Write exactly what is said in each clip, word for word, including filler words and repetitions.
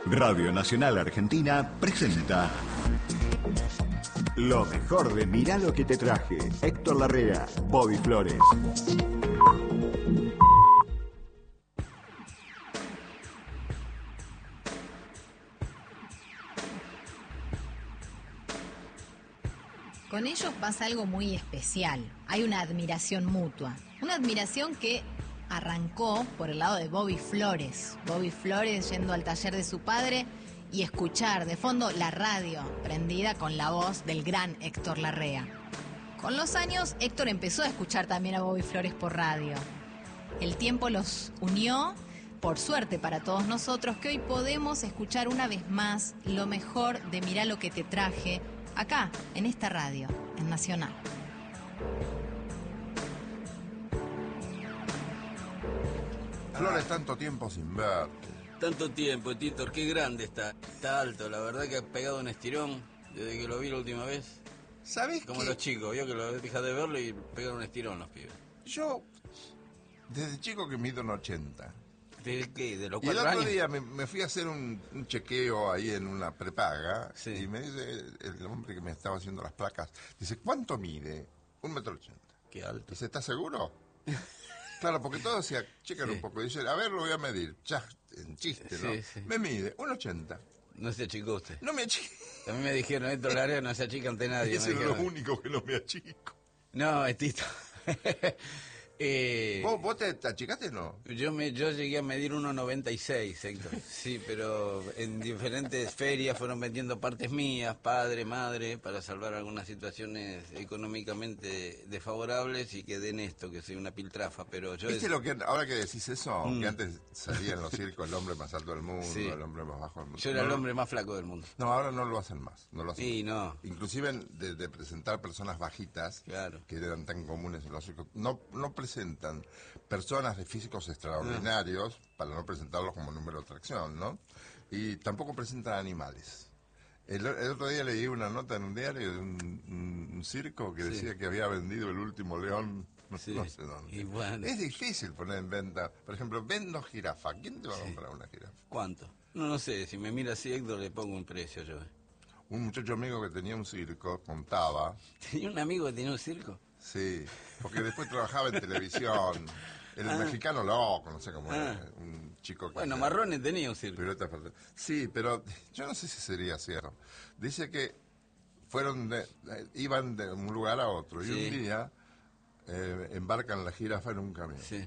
Radio Nacional Argentina presenta lo mejor de Mirá lo que te traje. Héctor Larrea, Bobby Flores. Con ellos pasa algo muy especial. Hay una admiración mutua. Una admiración que arrancó por el lado de Bobby Flores. Bobby Flores yendo al taller de su padre y escuchar de fondo la radio prendida con la voz del gran Héctor Larrea. Con los años, Héctor empezó a escuchar también a Bobby Flores por radio. El tiempo los unió, por suerte para todos nosotros, que hoy podemos escuchar una vez más lo mejor de Mirá lo que te traje, acá, en esta radio, en Nacional. Flores, tanto tiempo sin verte. Tanto tiempo, Titor, qué grande está. Está alto, la verdad que ha pegado un estirón desde que lo vi la última vez. ¿Sabés Como qué? los chicos, vio que lo dejas de verlo y pegan un estirón los pibes. Yo, desde chico que mido un ochenta. ¿De qué? ¿De los Y el cuatro otro años? día me, me fui a hacer un, un chequeo ahí en una prepaga. Sí. Y me dice el hombre que me estaba haciendo las placas, dice, ¿cuánto mide? Un metro ochenta. Qué alto. Dice, ¿estás seguro? Claro, porque todo decía, chequen Sí. un poco. Dice, a ver, lo voy a medir. Ya, en chiste, ¿no? Sí, sí. Me mide un ochenta. No se achicó usted. No me achico. A mí me dijeron, Héctor Larrea no se achica ante nadie. Ese me es lo dijeron. único que no me achico. No, es Tito. eh, ¿Vos, vos te, te achicaste o no? Yo me yo llegué a medir uno noventa y seis, Héctor. Sí, pero en diferentes ferias fueron vendiendo partes mías, padre, madre, para salvar algunas situaciones económicamente desfavorables y quedé en esto, que soy una piltrafa, pero yo... ¿Viste es- lo que, ahora que decís eso, Mm. que antes salía en los circos el hombre más alto del mundo, Sí. el hombre más bajo del mundo? Yo era No el lo- hombre más flaco del mundo. No, ahora no lo hacen más, no lo hacen Sí, más. no, Inclusive de, de presentar personas bajitas, Claro. que eran tan comunes en los circos, no, no presentan personas de físicos extraordinarios para no presentarlos como número de atracción, ¿no? Y tampoco presentan animales. El, el otro día leí una nota en un diario de un, un- un circo que Sí. decía que había vendido el último león, no, Sí. no sé dónde. Y bueno. Es difícil poner en venta, por ejemplo, vendo jirafa. ¿Quién te va a Sí. comprar una jirafa? ¿cuánto? No, no sé, si me mira así, Héctor, le pongo un precio yo. Un muchacho amigo que tenía un circo contaba, Tenía un amigo que tenía un circo. sí, porque después trabajaba en televisión. El Ah. mexicano loco, no sé cómo Ah. era, un chico que... Bueno, hacía Marrones tenía un circo. piruetas para- Sí, pero yo no sé si sería cierto. Dice que fueron de- eh, iban de un lugar a otro y Sí. un día eh, embarcan la jirafa en un camión. Sí.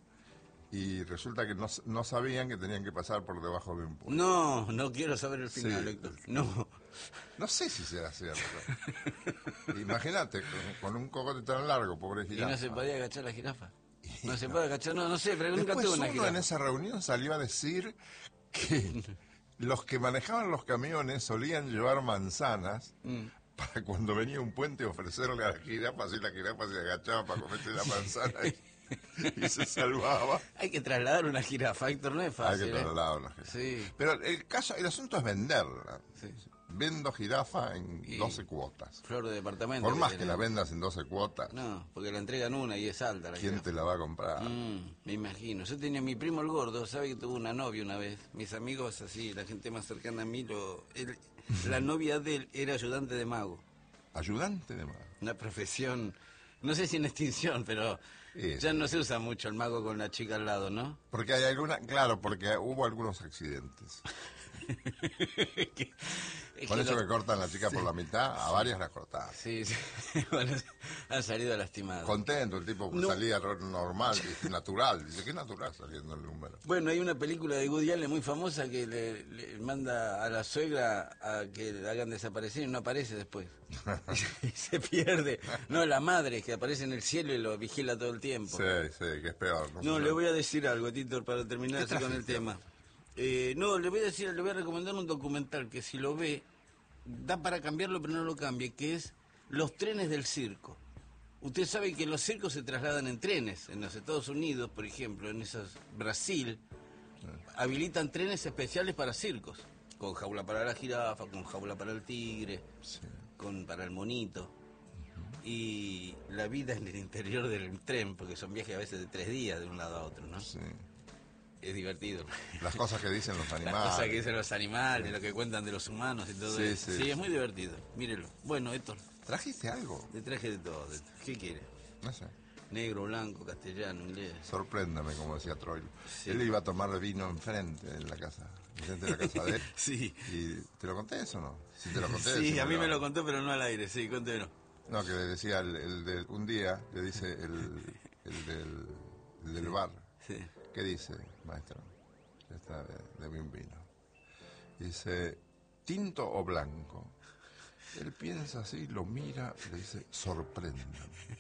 Y resulta que no, s- no sabían que tenían que pasar por debajo de un puente. No, no quiero saber el final, Sí. Héctor. No. No sé si será cierto. Imagínate, con, con un cogote tan largo, pobre ¿Y jirafa. no se podía agachar la jirafa? No se puede agachar, no, no sé, pero nunca Después tuve una uno jirafa. en esa reunión salió a decir que los que manejaban los camiones solían llevar manzanas Mm. para cuando venía un puente ofrecerle a la jirafa, así la jirafa se agachaba para comerse la manzana y, y se salvaba. Hay que trasladar una jirafa, Héctor, no es Hay fácil. que ¿eh? trasladar una jirafa. Sí, Pero el caso, el asunto es venderla. sí. Vendo jirafa en Y- doce cuotas. Flor de departamento. Por más tiene. que la vendas en doce cuotas, No, porque la entregan una y es alta la ¿quién jirafa. te la va a comprar? Mm, me imagino. Yo tenía mi primo el gordo, sabe que tuvo una novia una vez. Mis amigos así, la gente más cercana a mí, lo, él- la novia de él era ayudante de mago. Ayudante de mar. Una profesión, no sé si en extinción, pero Sí, ya sí. no se usa mucho el mago con la chica al lado, ¿no? Porque hay alguna, claro, porque hubo algunos accidentes. Que- es Por que eso lo- que cortan la chica por la mitad, a varias las cortaban. Sí, sí. Bueno, han salido lastimados. Contento, el tipo No. salía ro- normal, dice, natural. Dice, ¿qué natural saliendo el número? Bueno, hay una película de Woody Allen muy famosa que le, le manda a la suegra a que la hagan desaparecer y no aparece después. Y se pierde. No, la madre que aparece en el cielo y lo vigila todo el tiempo. Sí, sí, que es peor. No, le voy a decir algo, Tito, para terminar ¿Qué así con el trajiste? tema. Eh, no, le voy a decir, le voy a recomendar un documental que si lo ve, da para cambiarlo, pero no lo cambie, que es Los trenes del circo. Usted sabe que los circos se trasladan en trenes. En los Estados Unidos, por ejemplo, en esos, Brasil, habilitan trenes especiales para circos. Con jaula para la jirafa, con jaula para el tigre, Sí. con para el monito. Y la vida en el interior del tren, porque son viajes a veces de tres días de un lado a otro, ¿no? Sí. es divertido. Las cosas que dicen los Las animales. cosas que dicen los animales, lo que cuentan de los humanos y todo Sí, eso. sí. Sí, es muy divertido. Mírelo. Bueno, Héctor, ¿Trajiste algo? le traje de todo. de- ¿Qué quiere? No sé. Negro, blanco, castellano, inglés. Sorpréndame, como decía Troilo. Sí. Él iba a tomar vino enfrente en la casa, enfrente de la casa de él. Sí. ¿Y te lo conté eso o no? Si te lo conté. Sí, a mí decímelo. me lo contó, pero no al aire. Sí, conténos. No, que le decía el, el de, un día, le dice el, el del, el del bar. Sí. ¿Qué dice, maestro? Está de, de un vino. Dice, ¿tinto o blanco? Él piensa así, lo mira y le dice, sorpréndame.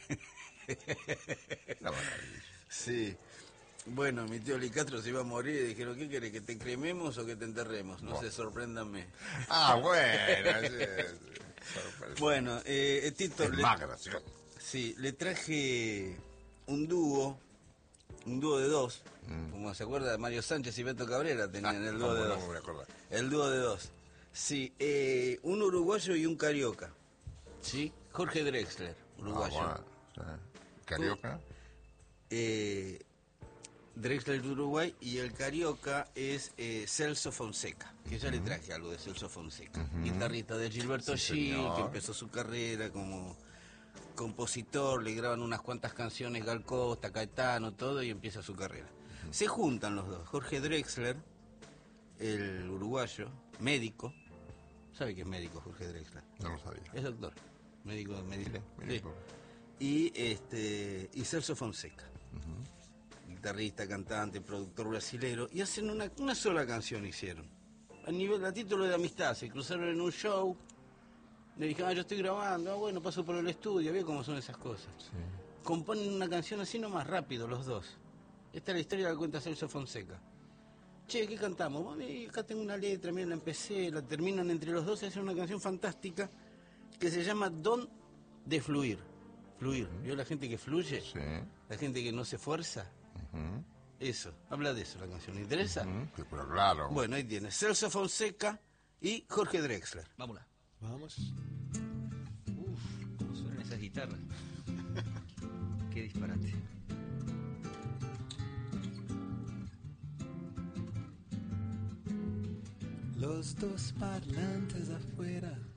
La maravilla. Sí. Bueno, mi tío Licastro se iba a morir y dijeron, ¿qué querés, que te crememos o que te enterremos? No Bueno. sé, sorpréndame. Ah, bueno. Sí, sí, sorpréndame. Bueno, eh, Tito, Es le, más gracioso. sí, le traje un dúo, un dúo de dos, como se acuerda, Mario Sánchez y Beto Cabrera tenían Ah, el dúo cómo de no dos. me voy a acordar. El dúo de dos. Sí, eh, un uruguayo y un carioca. ¿Sí? Jorge Drexler, uruguayo. Ah, bueno, sí. ¿Carioca? Eh, Drexler de Uruguay y el carioca es eh, Celso Fonseca, que ya le traje algo de Celso Fonseca, guitarrista de Gilberto Sí, Gil, señor. que empezó su carrera como compositor, le graban unas cuantas canciones Gal Costa, Caetano, todo, y empieza su carrera. Se juntan los dos, Jorge Drexler, el uruguayo, médico, ¿sabe qué es médico Jorge Drexler? No lo sabía. Es doctor, médico, médico. Sí, médico. Sí. Y este y Celso Fonseca, guitarrista, cantante, productor brasilero, y hacen una, una sola canción hicieron. A nivel, a título de amistad, se cruzaron en un show, le dijeron, ah, yo estoy grabando, ah, bueno, paso por el estudio, ve cómo son esas cosas. Sí. Componen una canción así nomás rápido los dos. Esta es la historia que la cuenta Celso Fonseca. Che, ¿qué cantamos? Bueno, eh, acá tengo una letra, miren, la empecé, la terminan entre los dos y hacen una canción fantástica que se llama Don de Fluir. Fluir. ¿Vio la gente que fluye? Sí. La gente que no se esfuerza. Ujú. Eso, habla de eso la canción. ¿Le interesa? Ujú. Sí, pero claro. Bueno, ahí tiene Celso Fonseca y Jorge Drexler. Vámonos. Vamos. Uf, cómo suenan esas guitarras. Qué disparate. Los dos parlantes afuera